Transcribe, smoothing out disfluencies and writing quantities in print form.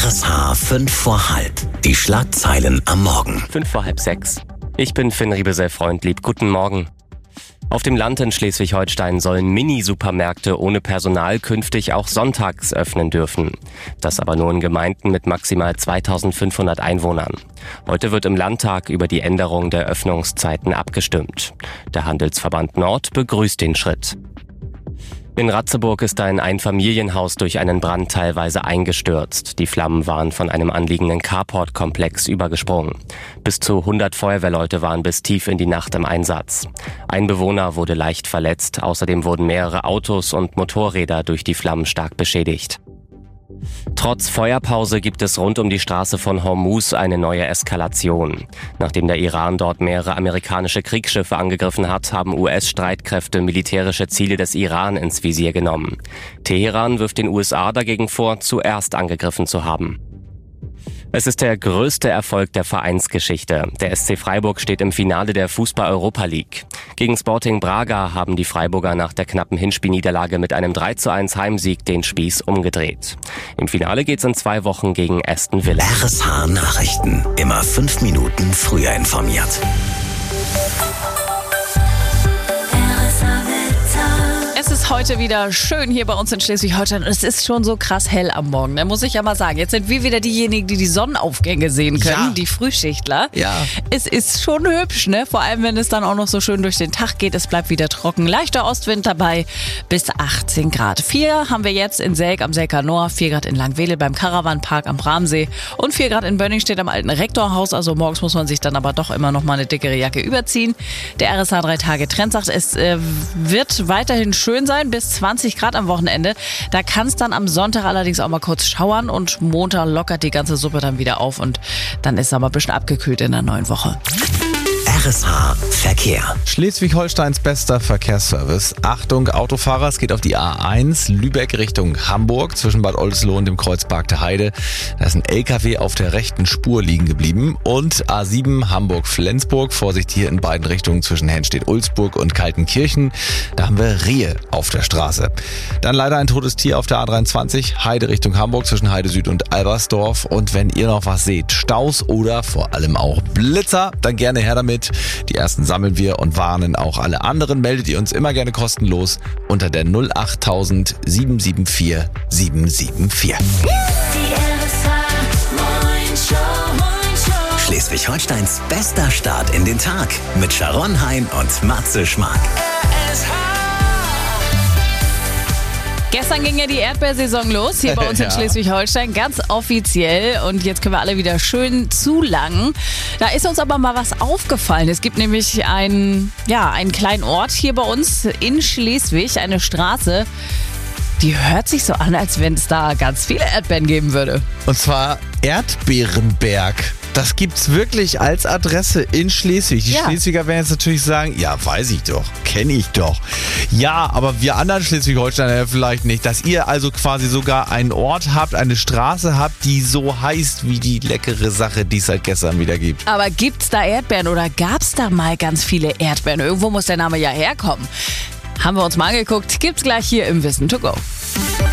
RSH 5 vor halb. Die Schlagzeilen am Morgen. 5 vor halb 6. Ich bin Finn Riebesell-Freundlieb. Guten Morgen. Auf dem Land in Schleswig-Holstein sollen Mini-Supermärkte ohne Personal künftig auch sonntags öffnen dürfen. Das aber nur in Gemeinden mit maximal 2500 Einwohnern. Heute wird im Landtag über die Änderung der Öffnungszeiten abgestimmt. Der Handelsverband Nord begrüßt den Schritt. In Ratzeburg ist ein Einfamilienhaus durch einen Brand teilweise eingestürzt. Die Flammen waren von einem anliegenden Carport-Komplex übergesprungen. Bis zu 100 Feuerwehrleute waren bis tief in die Nacht im Einsatz. Ein Bewohner wurde leicht verletzt. Außerdem wurden mehrere Autos und Motorräder durch die Flammen stark beschädigt. Trotz Feuerpause gibt es rund um die Straße von Hormuz eine neue Eskalation. Nachdem der Iran dort mehrere amerikanische Kriegsschiffe angegriffen hat, haben US-Streitkräfte militärische Ziele des Iran ins Visier genommen. Teheran wirft den USA dagegen vor, zuerst angegriffen zu haben. Es ist der größte Erfolg der Vereinsgeschichte. Der SC Freiburg steht im Finale der Fußball-Europa League. Gegen Sporting Braga haben die Freiburger nach der knappen Hinspielniederlage mit einem 3:1 Heimsieg den Spieß umgedreht. Im Finale geht's in 2 Wochen gegen Aston Villa. RSH Nachrichten. Immer 5 Minuten früher informiert. Es ist heute wieder schön hier bei uns in Schleswig-Holstein und es ist schon so krass hell am Morgen, da muss ich ja mal sagen. Jetzt sind wir wieder diejenigen, die die Sonnenaufgänge sehen können, die Frühschichtler. Ja. Es ist schon hübsch, ne? Vor allem, wenn es dann auch noch so schön durch den Tag geht. Es bleibt wieder trocken, leichter Ostwind dabei, bis 18 Grad. 4 haben wir jetzt in Selk am Selker Nord, 4 Grad in Langwedel beim Caravanpark am Bramsee und 4 Grad in Bönningstedt am alten Rektorhaus. Also morgens muss man sich dann aber doch immer noch mal eine dickere Jacke überziehen. Der RSH 3-Tage-Trend sagt, es wird weiterhin schön sein, bis 20 Grad am Wochenende. Da kann es dann am Sonntag allerdings auch mal kurz schauern und Montag lockert die ganze Suppe dann wieder auf und dann ist es aber ein bisschen abgekühlt in der neuen Woche. RSH Verkehr. Schleswig-Holsteins bester Verkehrsservice. Achtung, Autofahrer, es geht auf die A1 Lübeck Richtung Hamburg zwischen Bad Oldesloe und dem Kreuzpark der Heide. Da ist ein LKW auf der rechten Spur liegen geblieben. Und A7 Hamburg-Flensburg. Vorsicht hier in beiden Richtungen zwischen Henstedt-Ulzburg und Kaltenkirchen. Da haben wir Rehe auf der Straße. Dann leider ein totes Tier auf der A23 Heide Richtung Hamburg zwischen Heide Süd und Albersdorf. Und wenn ihr noch was seht, Staus oder vor allem auch Blitzer, dann gerne her damit. Die ersten sammeln wir und warnen auch alle anderen. Meldet ihr uns immer gerne kostenlos unter der 08000 774 774. Schleswig-Holsteins bester Start in den Tag mit Sharon Hein und Matze Schmark. Gestern ging ja die Erdbeersaison los, hier bei uns in Schleswig-Holstein, ganz offiziell. Und jetzt können wir alle wieder schön zulangen. Da ist uns aber mal was aufgefallen. Es gibt nämlich einen kleinen Ort hier bei uns in Schleswig, eine Straße, die hört sich so an, als wenn es da ganz viele Erdbeeren geben würde. Und zwar Erdbeerenberg. Das gibt's wirklich als Adresse in Schleswig. Die Schleswiger werden jetzt natürlich sagen, ja, weiß ich doch, kenne ich doch. Ja, aber wir anderen Schleswig-Holsteiner vielleicht nicht. Dass ihr also quasi sogar einen Ort habt, eine Straße habt, die so heißt wie die leckere Sache, die es seit gestern wieder gibt. Aber gibt's da Erdbeeren oder gab's da mal ganz viele Erdbeeren? Irgendwo muss der Name ja herkommen. Haben wir uns mal angeguckt, gibt's gleich hier im Wissen to go.